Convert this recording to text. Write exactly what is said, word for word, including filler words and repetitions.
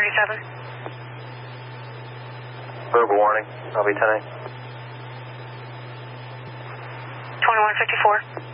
thirty-seven. Verbal warning. I'll be ten eight. twenty-one fifty-four.